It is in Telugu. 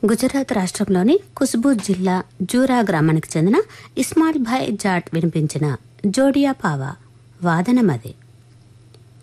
గుజరాత్ రాష్ట్రంలోని కుస్బూ జిల్లా జూరా గ్రామానికి చెందిన ఇస్మాయిల్ భాయ్ జాట్ వినిపించిన జోడియా పావా వాదనమదే.